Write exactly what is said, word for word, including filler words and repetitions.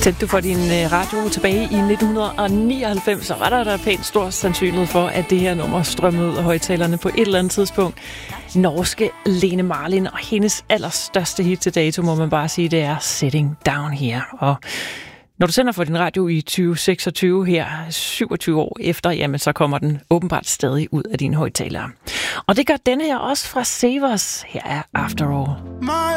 Tændte du for din radio tilbage i nitten nioghalvfems, så var der da pænt stor sandsynlighed for, at det her nummer strømmede ud af højtalerne på et eller andet tidspunkt. Norske Lene Marlin og hendes allerstørste hit til dato, må man bare sige, det er Sitting Down Here. Og når du sender for din radio i tyve seksogtyve her, syvogtyve år efter, jamen så kommer den åbenbart stadig ud af dine højtalere. Og det gør denne her også fra Severs. Her er After All.